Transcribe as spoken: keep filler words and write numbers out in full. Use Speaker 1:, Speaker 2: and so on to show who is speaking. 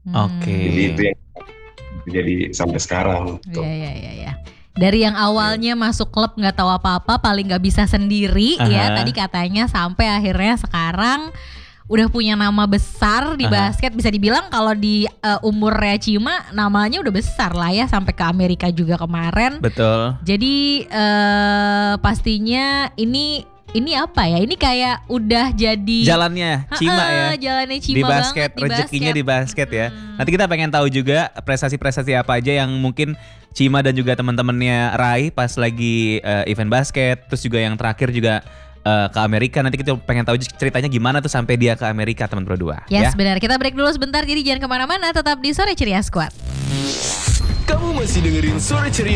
Speaker 1: Oke.
Speaker 2: Jadi itu yang jadi sampai sekarang. Gitu.
Speaker 3: Iya iya iya. Ya. Dari yang awalnya masuk klub nggak tahu apa-apa, paling nggak bisa sendiri
Speaker 1: Aha.
Speaker 3: ya tadi katanya, sampai akhirnya sekarang udah punya nama besar di
Speaker 1: Aha.
Speaker 3: basket. Bisa dibilang kalau di uh, umurnya Cima namanya udah besar lah ya, sampai ke Amerika juga kemarin.
Speaker 1: Betul.
Speaker 3: Jadi uh, pastinya ini ini apa ya? Ini kayak udah jadi
Speaker 1: Jalannya Cima ya.
Speaker 3: Jalannya Cima
Speaker 1: Di basket,
Speaker 3: banget, di
Speaker 1: rezekinya
Speaker 3: basket.
Speaker 1: di basket ya.
Speaker 3: Hmm.
Speaker 1: Nanti kita pengen tahu juga prestasi-prestasi apa aja yang mungkin Cima dan juga teman-temannya raih pas lagi uh, event basket. Terus juga yang terakhir juga uh, ke Amerika. Nanti kita pengen tahu ceritanya gimana tuh sampai dia ke Amerika, teman Pro dua.
Speaker 3: Yes,
Speaker 1: ya.
Speaker 3: benar. Kita break dulu sebentar, jadi jangan kemana-mana. Tetap di Sore Ceria Squad.
Speaker 4: Kamu masih dengerin Sore Ceria